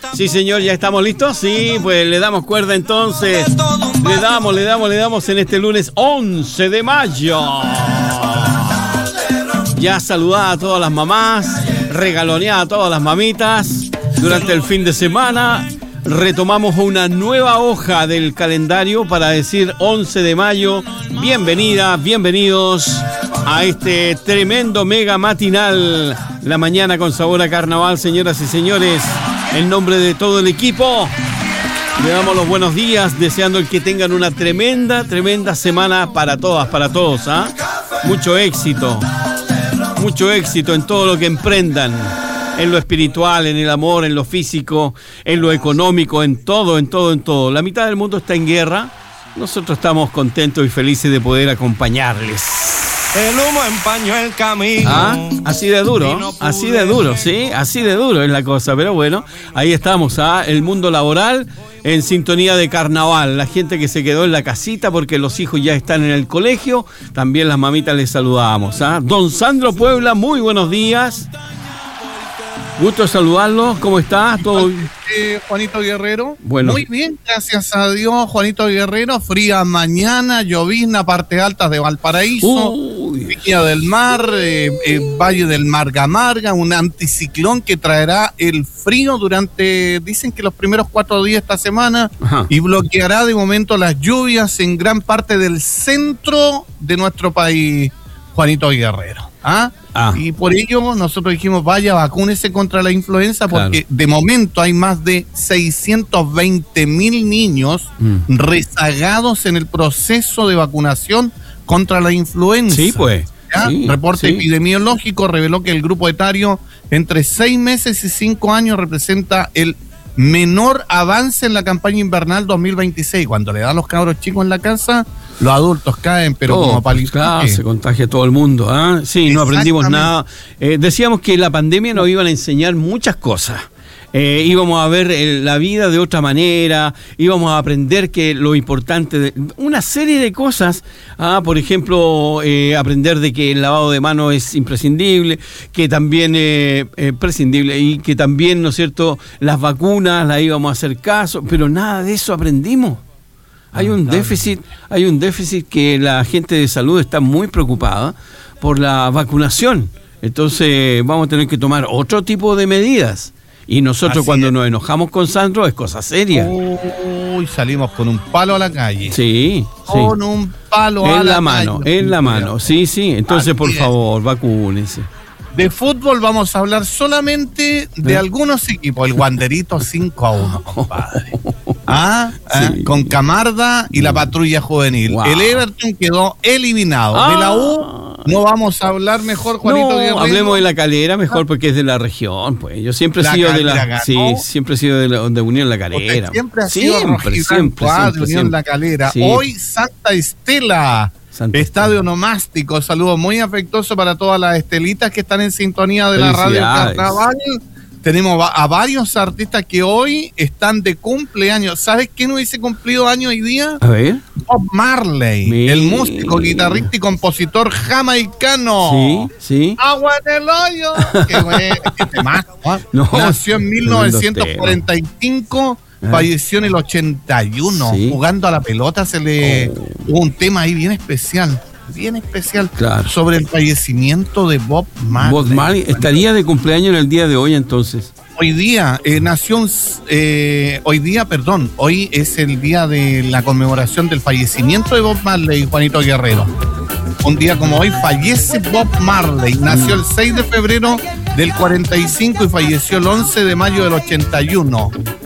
Sí, señor, ¿ya estamos listos? Sí, pues le damos cuerda entonces. Le damos en este lunes 11 de mayo. Ya saludada a todas las mamás, regaloneada a todas las mamitas. Durante el fin de semana retomamos una nueva hoja del calendario para decir 11 de mayo. Bienvenida, bienvenidos a este tremendo mega matinal. La mañana con sabor a carnaval, señoras y señores. En nombre de todo el equipo, le damos los buenos días, deseando que tengan una tremenda semana para todas, para todos, ¿ah? Mucho éxito en todo lo que emprendan, en lo espiritual, en el amor, en lo físico, en lo económico, en todo. La mitad del mundo está en guerra, nosotros estamos contentos y felices de poder acompañarles. El humo empañó el camino. Así de duro, sí, así de duro es la cosa, pero bueno, ahí estamos, el mundo laboral en sintonía de carnaval, la gente que se quedó en la casita porque los hijos ya están en el colegio, también las mamitas les saludamos, Don Sandro Puebla, muy buenos días. Gusto saludarlo, ¿cómo está? ¿Todo? Juanito Guerrero. Bueno. Muy bien, gracias a Dios, Juanito Guerrero. Fría mañana, llovizna, partes altas de Valparaíso, Viña del Mar, Valle del Marga Marga, un anticiclón que traerá el frío durante, dicen que los primeros 4 días de esta semana. Ajá. Y bloqueará de momento las lluvias en gran parte del centro de nuestro país, Juanito Guerrero. Y por ello nosotros dijimos, vaya, vacúnese contra la influenza, porque de momento hay más de 620,000 niños rezagados en el proceso de vacunación contra la influenza. Sí, pues. Sí, reporte epidemiológico reveló que el grupo etario entre 6 meses y 5 años representa el menor avance en la campaña invernal 2026. Cuando le dan los cabros chicos en la casa, los adultos caen, pero como palitos. Claro, se contagia todo el mundo. Sí, no aprendimos nada. Decíamos que la pandemia nos iba a enseñar muchas cosas. Íbamos a ver la vida de otra manera, íbamos a aprender que lo importante de una serie de cosas, por ejemplo, aprender de que el lavado de manos es imprescindible, que también prescindible, y que también, ¿no es cierto?, las vacunas las íbamos a hacer caso, pero nada de eso aprendimos. Hay un déficit que la gente de salud está muy preocupada por la vacunación. Entonces vamos a tener que tomar otro tipo de medidas. Y nosotros cuando nos enojamos con Sandro es cosa seria. Uy, salimos con un palo a la calle. Sí. Con un palo a la mano, calle. En la mano, sí. Entonces, por favor, vacúnense. De fútbol vamos a hablar solamente de algunos equipos. El Wanderito 5-1, compadre. Con Camarda y la patrulla juvenil. Wow. El Everton quedó eliminado. De la U no vamos a hablar mejor, Juanito Guerrero. Hablemos de la Calera mejor porque es de la región, pues. Yo siempre he sido siempre he sido de Unión La Calera. Siempre ha sido de Unión La Calera. Sí. Hoy Santa Estela. Estadio Nomástico, saludos muy afectuosos para todas las estelitas que están en sintonía de la radio Carnaval. Tenemos a varios artistas que hoy están de cumpleaños. ¿Sabes quién hubiese cumplido año hoy día? A ver. Bob Marley, el músico, guitarrista y compositor jamaicano. Sí. Agua en el hoyo. Qué bueno, qué temazo, Nació en 1945. Falleció en el 81, jugando a la pelota, hubo un tema ahí bien especial, sobre el fallecimiento de Bob Marley. Bob Marley estaría de cumpleaños en el día de hoy, entonces. Hoy día hoy es el día de la conmemoración del fallecimiento de Bob Marley, Juanito Guerrero. Un día como hoy fallece Bob Marley. Nació el 6 de febrero del 45 y falleció el 11 de mayo del 81.